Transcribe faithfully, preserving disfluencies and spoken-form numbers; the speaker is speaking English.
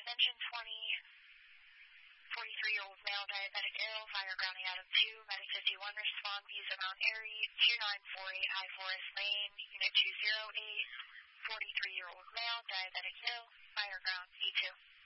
extension twenty, forty-three-year-old male diabetic ill, fire grounding out of two, medic fifty-one, respond, views of Mount Airy, two nine four eight High Forest Lane, unit two zero eight, forty-three-year-old male diabetic ill, fire ground, E two.